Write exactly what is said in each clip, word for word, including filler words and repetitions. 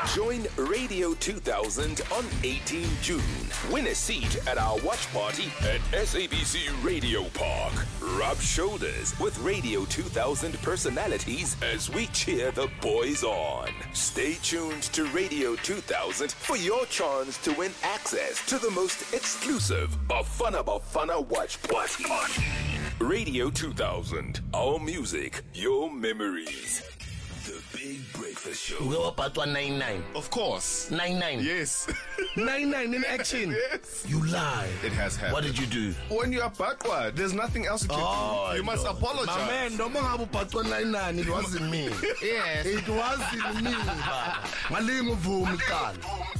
Join Radio two thousand on eighteenth of June. Win a seat at our watch party at S A B C Radio Park. Rub shoulders with Radio two thousand personalities as we cheer the boys on. Stay tuned to Radio two thousand for your chance to win access to the most exclusive Bafana Bafana watch party. Radio two thousand, our music, your memories. The Big Breakfast Show. We go part one nine nine. Of course. Nine nine. Yes. Nine nine in action. Yes. You lie. It has happened. What did you do? When you are backward, there's nothing else you can Oh, do. You must no. apologize. My man, don't have part one nine nine. It wasn't me. Yes. It wasn't me. Malingo vumi qala.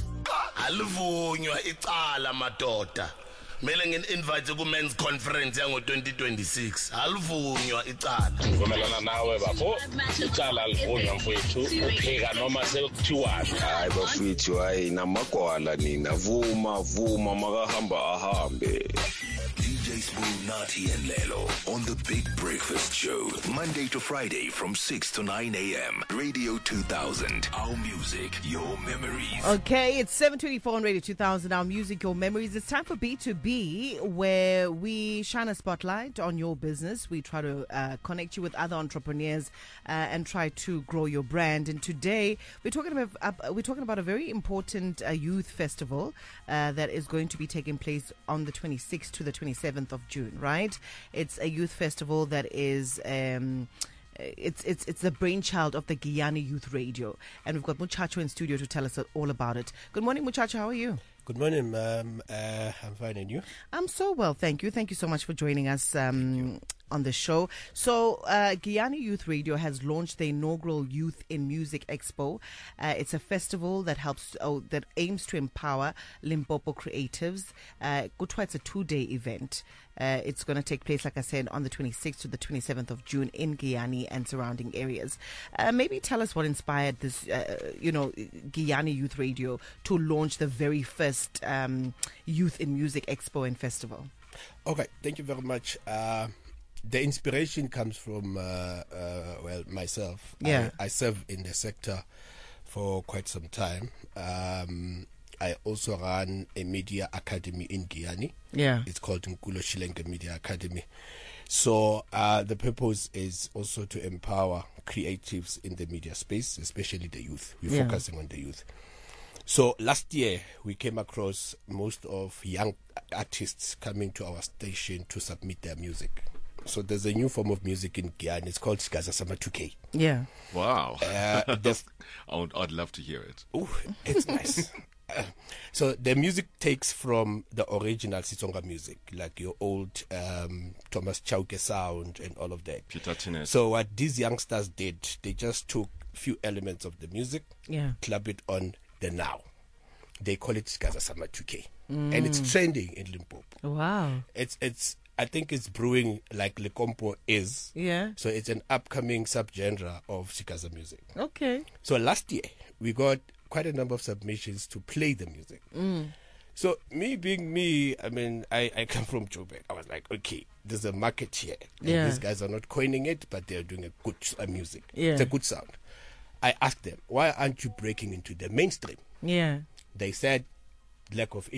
Alivunywa icala madoda. Mele ngi-invite ku-men's conference yango twenty twenty-six. Alivunywa icala. Ngomelana nawe bafo. Icala alivunywa mfowethu. Uphika noma sekuthiwani. Hayi bafethu hayi namagwala nina vuma vuma makahamba ahambe. D J Smooth, Nati and Lelo on The Big Breakfast Show. Monday to Friday from six to nine a.m. Radio two thousand, our music, your memories. Okay, it's seven twenty-four on Radio two thousand, our music, your memories. It's time for B two B, where we shine a spotlight on your business. We try to uh, connect you with other entrepreneurs uh, and try to grow your brand. And today we're talking about uh, we're talking about a very important uh, youth festival uh, that is going to be taking place on the twenty-sixth to the twenty-seventh of June. Right? It's a youth festival that is. Um, It's it's it's the brainchild of the Giyani Youth Radio, and we've got Muchacho in studio to tell us all about it. Good morning, Muchacho. How are you? Good morning, ma'am. Uh, I'm fine, and you? I'm so well, thank you. Thank you so much for joining us um, on the show. So, uh, Giyani Youth Radio has launched the inaugural Youth in Music Expo. Uh, it's a festival that helps, oh, that aims to empower Limpopo creatives. Uh, it's a two-day event. Uh, it's going to take place, like I said, on the twenty-sixth to the twenty-seventh of June in Giyani and surrounding areas. Uh, maybe tell us what inspired this, uh, you know, Giyani Youth Radio to launch the very first um, Youth in Music Expo and Festival. Okay, thank you very much. Uh, the inspiration comes from, uh, uh, well, myself. Yeah. I, I serve in the sector for quite some time. Um, I also run a media academy in Giyani. Yeah. It's called Nkulo Shilenge Media Academy. So uh, the purpose is also to empower creatives in the media space, especially the youth. We're Yeah. focusing on the youth. So last year, we came across most of young artists coming to our station to submit their music. So there's a new form of music in Giyani. It's called Sikaza Sama two K. Yeah. Wow. Uh, the- I would, I'd love to hear it. Ooh, it's nice. Uh, so the music takes from the original Sitsonga music, like your old um, Thomas Chauke sound and all of that. Peter Tinet. So what these youngsters did, they just took a few elements of the music, Yeah. club it on the now. They call it Sikaza Sama two K. And it's trending in Limpopo. Wow. It's, it's, I think it's brewing like Lekompo is. Yeah. So it's an upcoming subgenre of Sikaza music. Okay. So last year, we got quite a number of submissions to play the music. Mm. So me being me, I mean, I, I come from Joburg. I was like, okay, there's a market here. And Yeah. these guys are not coining it, but they're doing a good uh, music. Yeah. It's a good sound. I asked them, why aren't you breaking into the mainstream? Yeah. They said, lack of